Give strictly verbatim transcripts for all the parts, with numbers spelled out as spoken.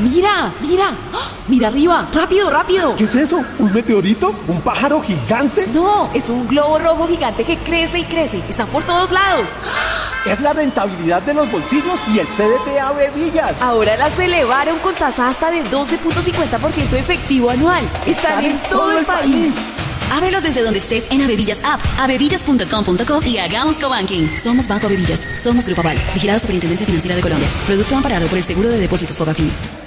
Mira, mira, ¡ah! Mira arriba, rápido, rápido. ¿Qué es eso? ¿Un meteorito? ¿Un pájaro gigante? No, es un globo rojo gigante que crece y crece. Están por todos lados. Es la rentabilidad de los bolsillos y el C D T Ave Villas. Ahora las elevaron con tasa hasta de doce punto cincuenta por ciento de efectivo anual. Están, Están en, en todo, todo el país. país. Ábrelos desde donde estés en Avevillas App, avevillas punto com punto co y hagamos cobanking. Somos Banco Avevillas, somos Grupo Aval, vigilado Superintendencia Financiera de Colombia. Producto amparado por el Seguro de Depósitos Fogafín.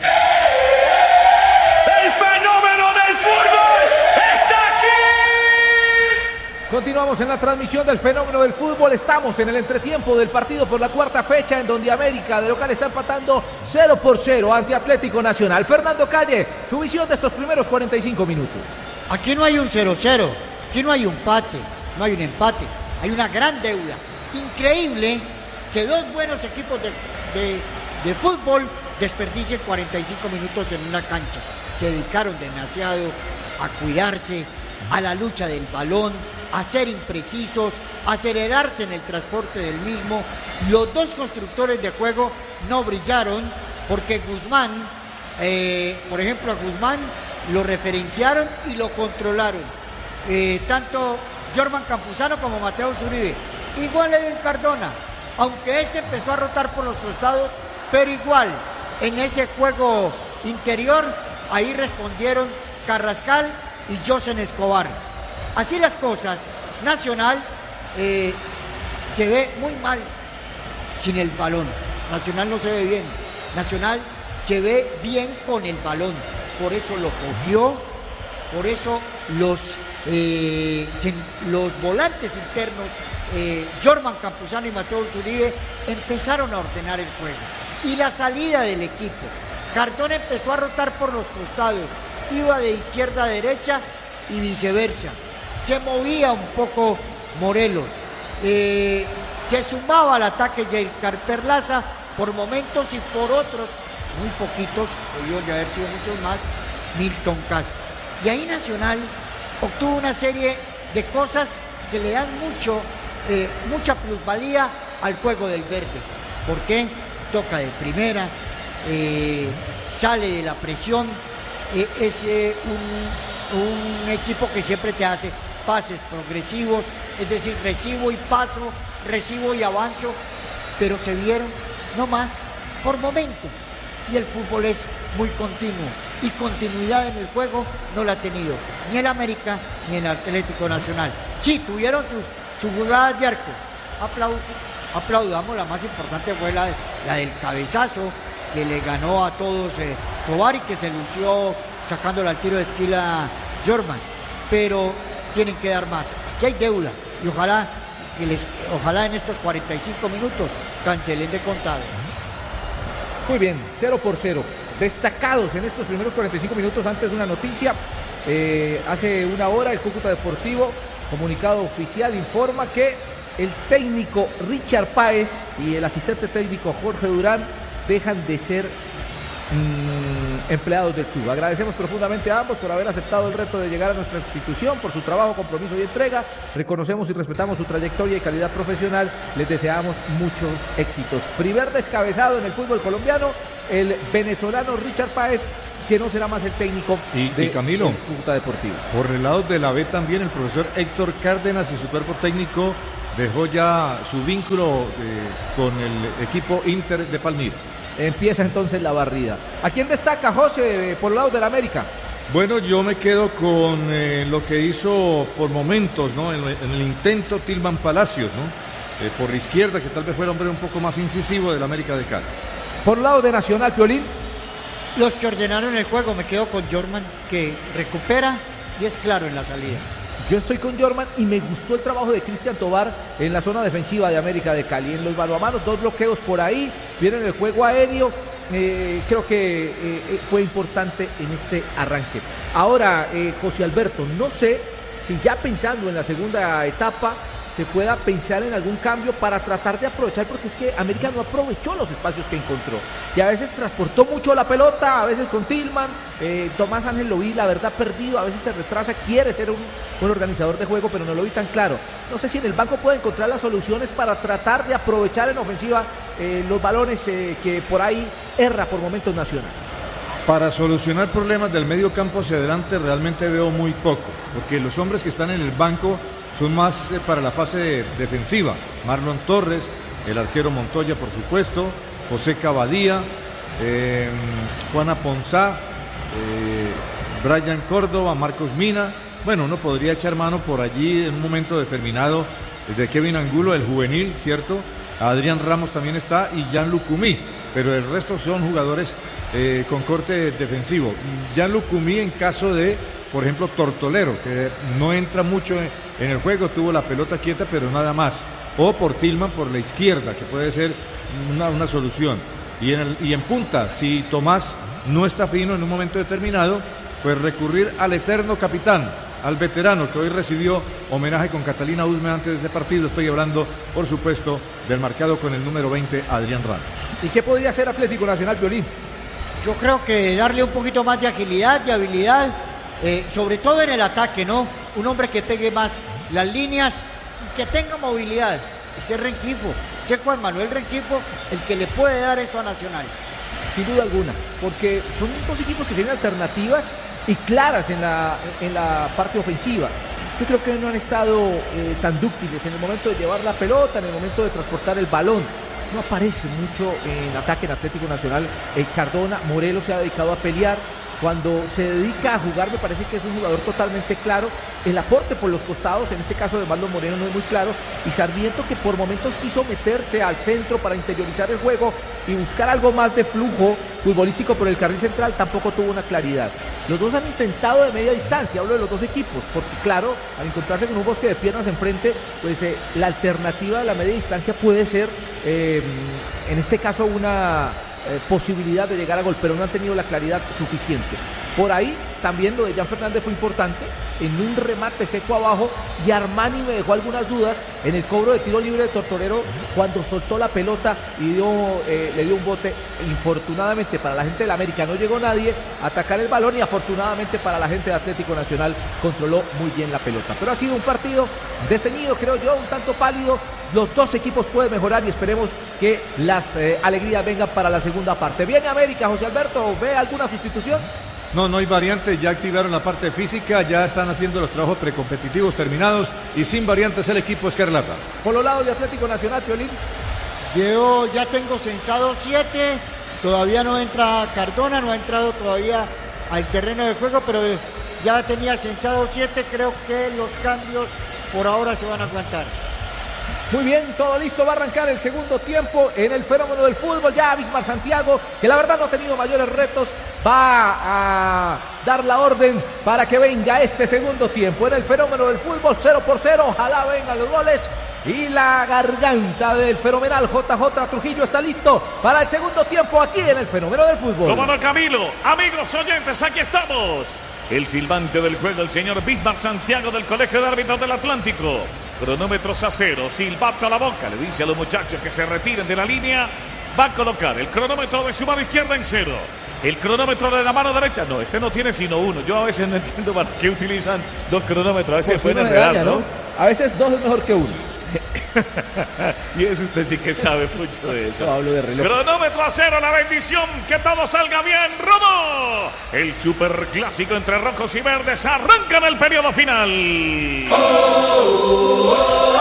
¡El fenómeno del fútbol está aquí! Continuamos en la transmisión del fenómeno del fútbol. Estamos en el entretiempo del partido por la cuarta fecha, en donde América de local está empatando cero por cero ante Atlético Nacional. Fernando Calle, su visión de estos primeros cuarenta y cinco minutos. Aquí no hay un cero cero, aquí no hay un empate, no hay un empate, hay una gran deuda. Increíble que dos buenos equipos de, de, de fútbol desperdicien cuarenta y cinco minutos en una cancha. Se dedicaron demasiado a cuidarse, a la lucha del balón, a ser imprecisos, a acelerarse en el transporte del mismo. Los dos constructores de juego no brillaron porque Guzmán, eh, por ejemplo, a Guzmán lo referenciaron y lo controlaron. Eh, tanto Jorman Campuzano como Mateo Zuribe. Igual Edwin Cardona, aunque este empezó a rotar por los costados, pero igual en ese juego interior, ahí respondieron Carrascal y Josen Escobar. Así las cosas, Nacional eh, se ve muy mal sin el balón. Nacional no se ve bien. Nacional se ve bien con el balón. Por eso lo cogió, por eso los, eh, se, los volantes internos, eh, Jorman Campuzano y Mateo Zuribe, empezaron a ordenar el juego. Y la salida del equipo. Cardona empezó a rotar por los costados, iba de izquierda a derecha y viceversa. Se movía un poco Morelos, eh, se sumaba al ataque Jair Perlaza por momentos y por otros, muy poquitos, pudieron de haber sido muchos más, Milton Casco. Y ahí Nacional obtuvo una serie de cosas que le dan mucho, eh, mucha plusvalía al juego del verde. ¿Por qué? Toca de primera, eh, sale de la presión, eh, es eh, un, un equipo que siempre te hace pases progresivos, es decir, recibo y paso, recibo y avanzo, pero se vieron no más por momentos. Y el fútbol es muy continuo y continuidad en el juego no la ha tenido ni el América ni el Atlético Nacional. Sí, tuvieron sus, sus jugadas de arco, aplauso, aplaudamos, la más importante fue la, la del cabezazo que le ganó a todos eh, Tobar y que se lució sacándole al tiro de esquina Jorman, pero tienen que dar más, aquí hay deuda y ojalá, que les, ojalá en estos cuarenta y cinco minutos cancelen de contado. Muy bien, cero por cero. Destacados en estos primeros cuarenta y cinco minutos. Antes de una noticia, eh, hace una hora el Cúcuta Deportivo, comunicado oficial, informa que el técnico Richard Páez y el asistente técnico Jorge Durán dejan de ser mmm, empleados del club. Agradecemos profundamente a ambos por haber aceptado el reto de llegar a nuestra institución, por su trabajo, compromiso y entrega. Reconocemos y respetamos su trayectoria y calidad profesional. Les deseamos muchos éxitos. Primer descabezado en el fútbol colombiano, el venezolano Richard Páez, que no será más el técnico y, de y Camilo, Cúcuta Deportivo. Por el lado de la B también, el profesor Héctor Cárdenas y su cuerpo técnico dejó ya su vínculo eh, con el equipo Inter de Palmira. Empieza entonces la barrida. ¿A quién destaca, José, por el lado del América? Bueno, yo me quedo con eh, lo que hizo por momentos, ¿no? En, en el intento Tilman Palacios, ¿no? Eh, por la izquierda, que tal vez fue el hombre un poco más incisivo del América de Cali. Por el lado de Nacional, Piolín. Los que ordenaron el juego, me quedo con Jorman, que recupera y es claro en la salida. Yo estoy con Jorman y me gustó el trabajo de Cristian Tobar en la zona defensiva de América de Cali. En los mano a mano, dos bloqueos por ahí, vieron el juego aéreo. Eh, creo que eh, fue importante en este arranque. Ahora, eh, José Alberto, no sé si ya pensando en la segunda etapa se pueda pensar en algún cambio para tratar de aprovechar, porque es que América no aprovechó los espacios que encontró y a veces transportó mucho la pelota, a veces con Tilman, eh, Tomás Ángel lo vi la verdad perdido, a veces se retrasa, quiere ser un buen organizador de juego, pero no lo vi tan claro. No sé si en el banco puede encontrar las soluciones para tratar de aprovechar en ofensiva eh, los balones eh, que por ahí erra por momentos Nacional. Para solucionar problemas del medio campo hacia adelante realmente veo muy poco, porque los hombres que están en el banco son más eh, para la fase de, defensiva. Marlon Torres, el arquero Montoya, por supuesto, José Cavadía, eh, Juana Ponzá, eh, Brian Córdoba, Marcos Mina. Bueno, uno podría echar mano por allí en un momento determinado de Kevin Angulo, el juvenil, ¿cierto? Adrián Ramos también está y Jan Lucumí, pero el resto son jugadores eh, con corte defensivo. Jan Lucumí en caso de, por ejemplo, Tortolero, que no entra mucho en, en el juego, tuvo la pelota quieta, pero nada más. O por Tillman por la izquierda, que puede ser una, una solución. Y en, el, y en punta, si Tomás no está fino en un momento determinado, pues recurrir al eterno capitán, al veterano que hoy recibió homenaje con Catalina Usme antes de este partido. Estoy hablando, por supuesto, del marcado con el número veinte, Adrián Ramos. ¿Y qué podría hacer Atlético Nacional, Piolín? Yo creo que darle un poquito más de agilidad, de habilidad, eh, sobre todo en el ataque, ¿no? Un hombre que pegue más las líneas y que tenga movilidad. Ese Rengifo, ese Juan Manuel Rengifo, el que le puede dar eso a Nacional. Sin duda alguna, porque son dos equipos que tienen alternativas y claras en la, en la parte ofensiva. Yo creo que no han estado eh, tan dúctiles en el momento de llevar la pelota, en el momento de transportar el balón. No aparece mucho en ataque en Atlético Nacional. El Cardona, Morelos se ha dedicado a pelear. Cuando se dedica a jugar me parece que es un jugador totalmente claro. El aporte por los costados, en este caso de Marlon Moreno, no es muy claro. Y Sarmiento, que por momentos quiso meterse al centro para interiorizar el juego y buscar algo más de flujo futbolístico por el carril central, tampoco tuvo una claridad. Los dos han intentado de media distancia, hablo de los dos equipos, porque claro, al encontrarse con un bosque de piernas enfrente, pues eh, la alternativa de la media distancia puede ser, eh, en este caso, una eh, posibilidad de llegar a gol, pero no han tenido la claridad suficiente. Por ahí también lo de Jan Fernández fue importante, en un remate seco abajo, y Armani me dejó algunas dudas en el cobro de tiro libre de Tortolero cuando soltó la pelota y dio, eh, le dio un bote. Infortunadamente para la gente del América no llegó nadie a atacar el balón, y afortunadamente para la gente de Atlético Nacional controló muy bien la pelota. Pero ha sido un partido desteñido, creo yo, un tanto pálido. Los dos equipos pueden mejorar y esperemos que las eh, alegrías vengan para la segunda parte. ¿Viene América, José Alberto? ¿Ve alguna sustitución? No, no hay variantes, ya activaron la parte física, ya están haciendo los trabajos precompetitivos terminados y sin variantes el equipo Escarlata. Por los lados de Atlético Nacional, Piolín. Yo ya tengo censado siete, todavía no entra Cardona, no ha entrado todavía al terreno de juego, pero ya tenía censado siete, creo que los cambios por ahora se van a aguantar. Muy bien, todo listo, va a arrancar el segundo tiempo en el fenómeno del fútbol. Ya Bismar Santiago, que la verdad no ha tenido mayores retos, va a dar la orden para que venga este segundo tiempo en el fenómeno del fútbol. Cero por cero, ojalá vengan los goles. Y la garganta del fenomenal J J Trujillo está listo para el segundo tiempo aquí en el fenómeno del fútbol. Cómo no, Camilo, amigos oyentes, aquí estamos. El silbante del juego, el señor Bismar Santiago del Colegio de Árbitros del Atlántico. Cronómetros a cero, silbato a la boca, le dice a los muchachos que se retiren de la línea. Va a colocar el cronómetro de su mano izquierda en cero. El cronómetro de la mano derecha, no, este no tiene sino uno. Yo a veces no entiendo para qué utilizan dos cronómetros, a veces pueden enredar, ¿no? A veces dos es mejor que uno. Y eso usted sí que sabe mucho de eso. Yo hablo de reloj. Cronómetro a cero, la bendición, que todo salga bien. ¡Romo! El superclásico entre rojos y verdes arranca en el periodo final. Oh, oh, oh,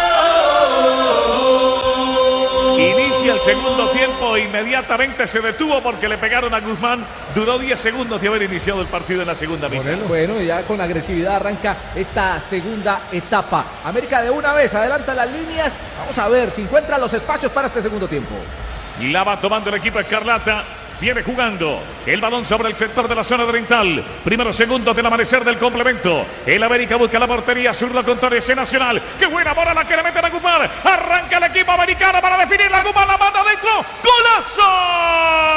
oh. Inicia el segundo tiempo, inmediatamente se detuvo porque le pegaron a Guzmán. Duró diez segundos de haber iniciado el partido en la segunda mitad. Bueno, ya con agresividad arranca esta segunda etapa. América de una vez adelanta las líneas. Vamos a ver si encuentra los espacios para este segundo tiempo. La va tomando el equipo Escarlata. Viene jugando el balón sobre el sector de la zona oriental. Primeros segundos del amanecer del complemento. El América busca la portería sur, lo contrario ese Nacional. ¡Qué buena bola la que le meten a Guzmán! Arranca el equipo americano para definir la Guzmán, la manda adentro. ¡Golazo!